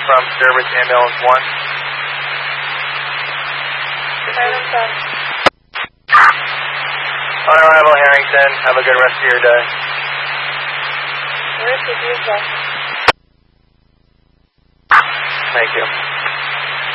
from service ambulance 1. On arrival, Harrington. Have a good rest of your day. Thank you.